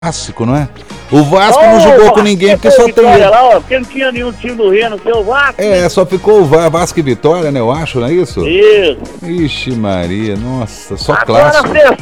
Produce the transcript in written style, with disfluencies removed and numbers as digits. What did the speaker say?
Clássico, não é? O Vasco não jogou com ninguém, porque só tem ele. Lá, ó, porque não tinha nenhum time do Rio, não tem o Vasco. Só ficou o Vasco e Vitória, né? Eu acho, não é isso? Isso. Ixi Maria, nossa, só Agora clássico. você